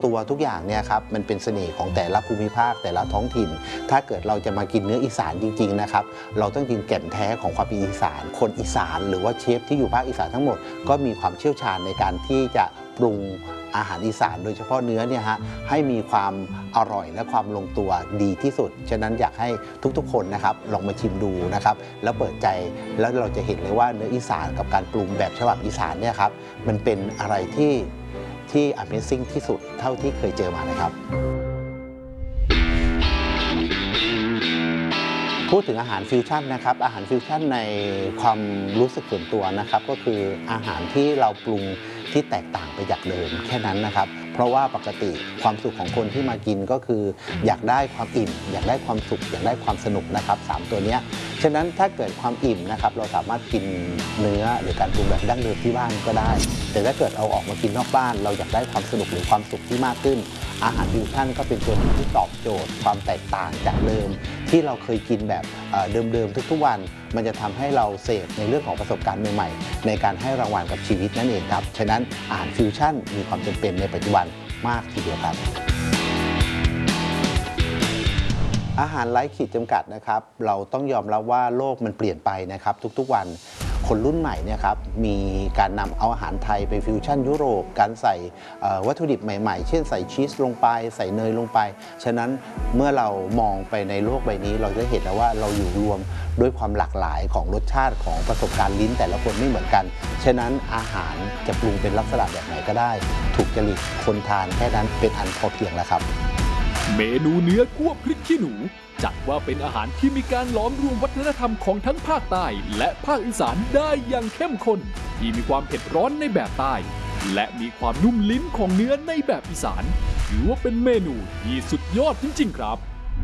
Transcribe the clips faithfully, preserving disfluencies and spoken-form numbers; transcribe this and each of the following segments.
ตัวทุกอย่างเนี่ยครับมันเป็นเสน่ห์ของแต่ละภูมิภาคแต่ละท้องถิ่นถ้าเกิดเราจะมากินเนื้ออีสานจริงๆนะครับเราต้องกินแก่นแท้ของความเป็นอีสานคนอีสานหรือว่าเชฟที่อยู่ภาคอีสานทั้งหมดก็มีความเชี่ยวชาญในการที่จะปรุงอาหารอีสานโดยเฉพาะเนื้อเนี่ยฮะให้มีความอร่อยและความลงตัวดีที่สุดฉะนั้นอยากให้ทุกๆคนนะครับลองมาชิมดูนะครับแล้วเปิดใจแล้วเราจะเห็นเลยว่าเนื้ออีสานกับการปรุงแบบฉบับอีสานเนี่ยครับมันเป็นอะไรที่ที่ Amazing ที่สุดเท่าที่เคยเจอมาเลยครับพูดถึงอาหารฟิวชั่นนะครับอาหารฟิวชั่นในความรู้สึกส่วนตัวนะครับก็คืออาหารที่เราปรุงที่แตกต่างไปจากเดิมแค่นั้นนะครับเพราะว่าปกติความสุขของคนที่มากินก็คืออยากได้ความอิ่มอยากได้ความสุขอยากได้ความสนุกนะครับสามตัวนี้ฉะนั้นถ้าเกิดความอิ่มนะครับเราสามารถกินเนื้อหรือการปรุงแบบดั้งเดิมที่บ้านก็ได้แต่ถ้าเกิดเอาออกมากินนอกบ้านเราอยากได้ความสนุกหรือความสุขที่มากขึ้นอาหารฟิวชั่นก็เป็นตัวที่ตอบโจทย์ความแตกต่างจากเดิมที่เราเคยกินแบบเดิมๆทุกๆวันมันจะทำให้เราเสพในเรื่องของประสบการณ์ใหม่ๆในการให้รางวัลกับชีวิตนั่นเองครับฉะนั้นอาหารฟิวชั่นมีความจำเป็นในปัจจุบันมากทีเดียวครับอาหารไร้ขีดจำกัดนะครับเราต้องยอมรับว่าโลกมันเปลี่ยนไปนะครับทุกๆวันคนรุ่นใหม่เนี่ยครับมีการนำเอาอาหารไทยไปฟิวชั่นยุโรปการใส่วัตถุดิบใหม่ๆเช่นใส่ชีสลงไปใส่เนยลงไปฉะนั้นเมื่อเรามองไปในโลกใบนี้เราจะเห็นแล้วว่าเราอยู่รวมด้วยความหลากหลายของรสชาติของประสบการณ์ลิ้นแต่ละคนไม่เหมือนกันฉะนั้นอาหารจะปรุงเป็นลักษณะแบบไหนก็ได้ถูกจริตคนทานแค่นั้นเป็นอันพอเพียงแล้วครับเมนูเนื้อคั่วพริกขี้หนูจัดว่าเป็นอาหารที่มีการหลอมรวมวัฒนธรรมของทั้งภาคใต้และภาคอีสานได้อย่างเข้มข้นที่มีความเผ็ดร้อนในแบบใต้และมีความนุ่มลิ้นของเนื้อในแบบอีสานถือว่าเป็นเมนูที่สุดยอดจริงๆครับ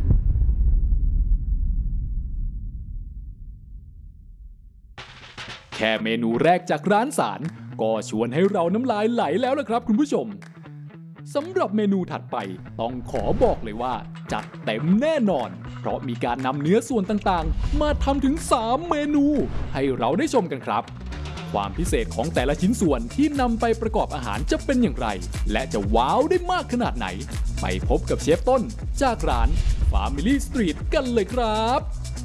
แค่เมนูแรกจากร้านสารก็ชวนให้เราน้ำลายไหลแล้วล่ะครับคุณผู้ชมสำหรับเมนูถัดไปต้องขอบอกเลยว่าจัดเต็มแน่นอนเพราะมีการนำเนื้อส่วนต่างๆมาทำถึงสามเมนูให้เราได้ชมกันครับความพิเศษของแต่ละชิ้นส่วนที่นำไปประกอบอาหารจะเป็นอย่างไรและจะว้าวได้มากขนาดไหนไปพบกับเชฟต้นจากร้าน Family Street กันเลยครับ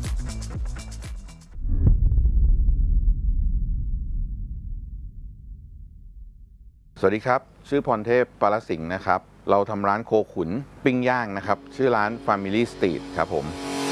สวัสดีครับชื่อพรเทพปารสิงห์นะครับเราทำร้านโคขุนปิ้งย่างนะครับชื่อร้าน Family Street ครับผม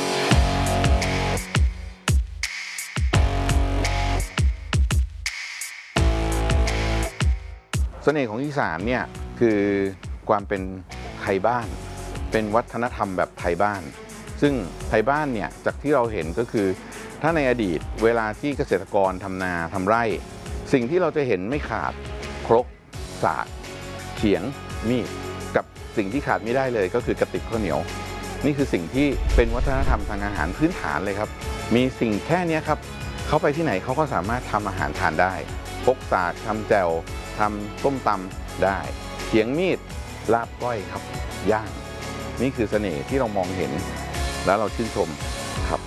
เสน่ห์ของอีสานเนี่ยคือความเป็นไทยบ้านเป็นวัฒนธรรมแบบไทยบ้านซึ่งไทยบ้านเนี่ยจากที่เราเห็นก็คือถ้าในอดีตเวลาที่เกษตรกรทำนาทำไร่สิ่งที่เราจะเห็นไม่ขาดครกสากเขียงมีดกับสิ่งที่ขาดไม่ได้เลยก็คือกระติกข้าวเหนียวนี่คือสิ่งที่เป็นวัฒนธรรมทางอาหารพื้นฐานเลยครับมีสิ่งแค่นี้ครับเขาไปที่ไหนเขาก็สามารถทำอาหารทานได้พกสากทำแจ่วทำต้มตำได้เขียงมีดลาบก้อยครับย่างนี่คือเสน่ห์ที่เรามองเห็นแล้วเราชื่นชมครับ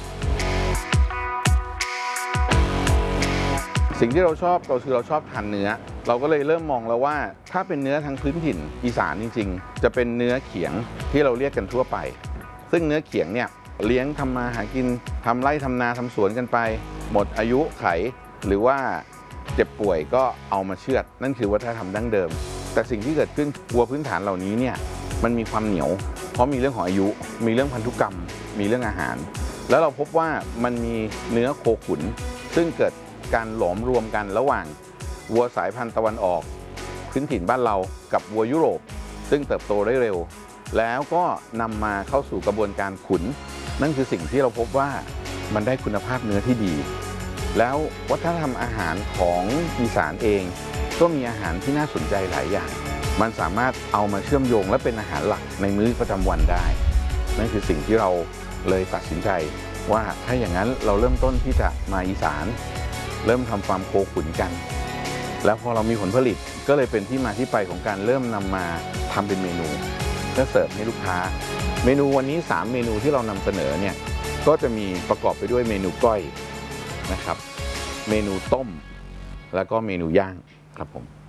สิ่งที่เราชอบเราคือเราชอบทานเนื้อเราก็เลยเริ่มมองแล้วว่าถ้าเป็นเนื้อทางพื้นถิ่นอีสานจริงๆจะเป็นเนื้อเขียงที่เราเรียกกันทั่วไปซึ่งเนื้อเขียงเนี่ยเลี้ยงทำมาหากินทำไร่ทำนาทำสวนกันไปหมดอายุไขหรือว่าเจ็บป่วยก็เอามาเชือดนั่นคือวัฒนธรรมดั้งเดิมแต่สิ่งที่เกิดขึ้นวัวพื้นฐานเหล่านี้เนี่ยมันมีความเหนียวเพราะมีเรื่องของอายุมีเรื่องพันธุกรรมมีเรื่องอาหารแล้วเราพบว่ามันมีเนื้อโคขุนซึ่งเกิดการหลอมรวมกันระหว่างวัวสายพันธุ์ตะวันออกพื้นถิ่นบ้านเรากับวัวยุโรปซึ่งเติบโตได้เร็วแล้วก็นำมาเข้าสู่กระบวนการขุนนั่นคือสิ่งที่เราพบว่ามันได้คุณภาพเนื้อที่ดีแล้ววัฒนธรรมอาหารของอีสานเองก็มีอาหารที่น่าสนใจหลายอย่างมันสามารถเอามาเชื่อมโยงและเป็นอาหารหลักในมื้อประจำวันได้นั่นคือสิ่งที่เราเลยตัดสินใจว่าถ้าอย่างนั้นเราเริ่มต้นที่จะมาอีสานเริ่มทำฟาร์มโคขุนกันแล้วพอเรามีผลผลิตก็เลยเป็นที่มาที่ไปของการเริ่มนำมาทำเป็นเมนูเพื่อเสิร์ฟให้ลูกค้าเมนูวันนี้สามเมนูที่เรานำเสนอเนี่ยก็จะมีประกอบไปด้วยเมนูก้อยนะครับเมนูต้มแล้วก็เมนูย่างครับผม